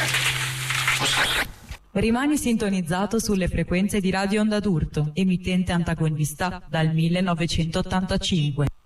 Rimani sintonizzato sulle frequenze di Radio Onda d'Urto, emittente antagonista dal 1985.